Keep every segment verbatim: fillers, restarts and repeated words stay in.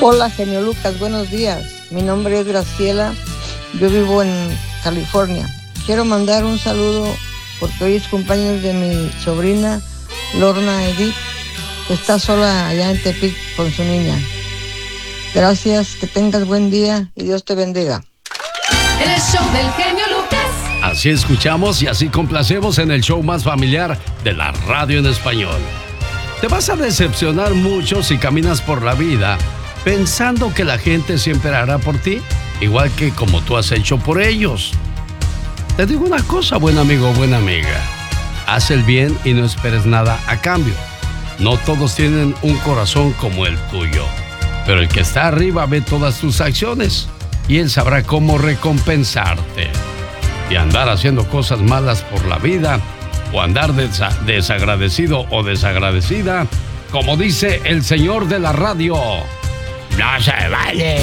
Hola, genio Lucas, buenos días. Mi nombre es Graciela, yo vivo en California. Quiero mandar un saludo porque hoy es cumpleaños de mi sobrina Lorna Edith, que está sola allá en Tepic con su niña. Gracias, que tengas buen día y Dios te bendiga. El show del genio Lucas. Así escuchamos y así complacemos en el show más familiar de la radio en español. Te vas a decepcionar mucho si caminas por la vida pensando que la gente siempre hará por ti, igual que como tú has hecho por ellos. Te digo una cosa, buen amigo o buena amiga. Haz el bien y no esperes nada a cambio. No todos tienen un corazón como el tuyo, pero el que está arriba ve todas tus acciones y él sabrá cómo recompensarte. Y andar haciendo cosas malas por la vida o andar desa- desagradecido o desagradecida, como dice el señor de la radio, no se vale.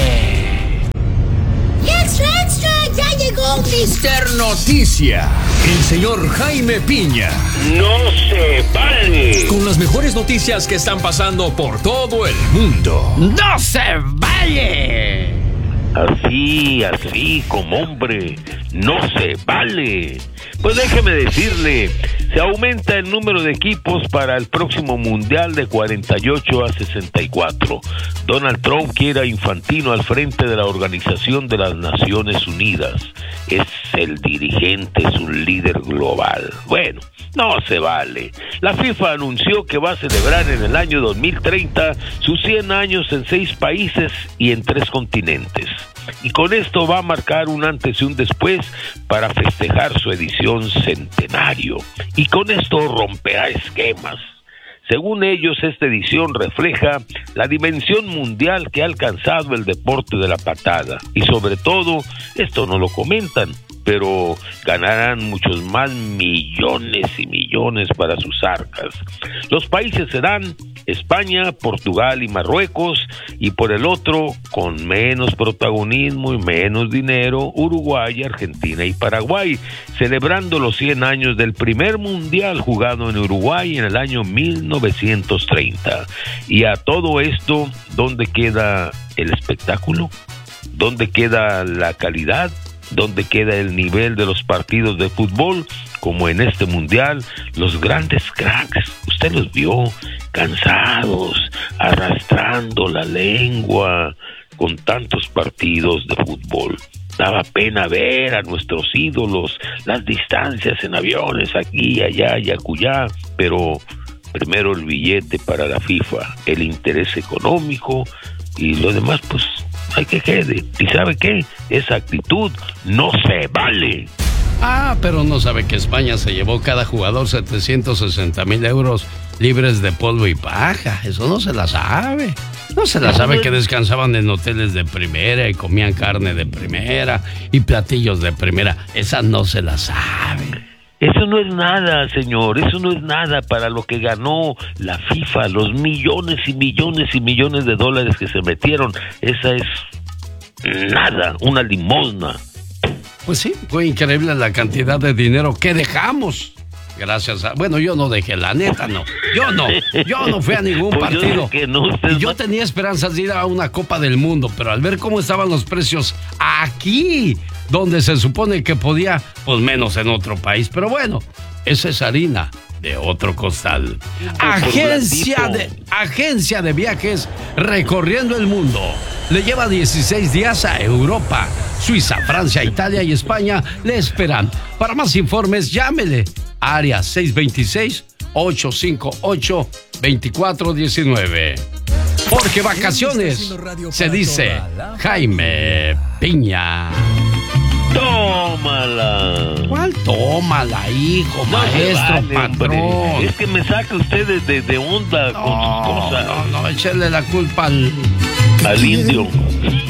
¡Extra, extra! ¡Ya llegó mister Noticia! El señor Jaime Piña. ¡No se vale! Con las mejores noticias que están pasando por todo el mundo. ¡No se vale! Así, así, como hombre, no se vale. Pues déjeme decirle, se aumenta el número de equipos para el próximo Mundial de cuarenta y ocho a sesenta y cuatro. Donald Trump quiere a Infantino al frente de la Organización de las Naciones Unidas. Es el dirigente, es un líder global. Bueno, no se vale. La FIFA anunció que va a celebrar en el año dos mil treinta sus cien años en seis países y en tres continentes. Y con esto va a marcar un antes y un después para festejar su edición centenario. Y con esto romperá esquemas. Según ellos, esta edición refleja la dimensión mundial que ha alcanzado el deporte de la patada. Y sobre todo, esto no lo comentan, pero ganarán muchos más millones y millones para sus arcas. Los países serán España, Portugal y Marruecos, y por el otro, con menos protagonismo y menos dinero, Uruguay, Argentina y Paraguay, celebrando los cien años del primer mundial jugado en Uruguay en el año mil novecientos treinta. Y a todo esto, ¿dónde queda el espectáculo? ¿Dónde queda la calidad? ¿Dónde queda el nivel de los partidos de fútbol? Como en este mundial, los grandes cracks, usted los vio cansados, arrastrando la lengua con tantos partidos de fútbol. Daba pena ver a nuestros ídolos, las distancias en aviones aquí, allá y acullá, pero primero el billete para la FIFA, el interés económico y lo demás, pues hay que quede. ¿Y sabe qué? Esa actitud no se vale. Ah, pero no sabe que España se llevó cada jugador setecientos sesenta mil euros libres de polvo y paja. Eso no se la sabe. No se la sabe que descansaban en hoteles de primera y comían carne de primera y platillos de primera. Esa no se la sabe. Eso no es nada, señor, eso no es nada para lo que ganó la FIFA, los millones y millones y millones de dólares que se metieron. Esa es nada, una limosna. Pues sí, fue increíble la cantidad de dinero que dejamos. Gracias a... Bueno, yo no dejé, la neta no. Yo no, yo no fui a ningún pues partido. Yo, que no, y yo tenía esperanzas de ir a una Copa del Mundo, pero al ver cómo estaban los precios aquí, donde se supone que podía, pues menos en otro país. Pero bueno, esa es harina de otro costal. Agencia de, agencia de viajes recorriendo el mundo. Le lleva dieciséis días a Europa, Suiza, Francia, Italia y España. Le esperan. Para más informes, llámele. Área seis dos seis, ocho cinco ocho, dos cuatro uno nueve. Porque vacaciones se dice Jaime Piña. ¡Tómala! ¿Cuál tómala, hijo, no maestro, vale, patrón? Hombre. Es que me saca usted de, de, de onda no, con sus cosas. No, no, échale la culpa al... al indio.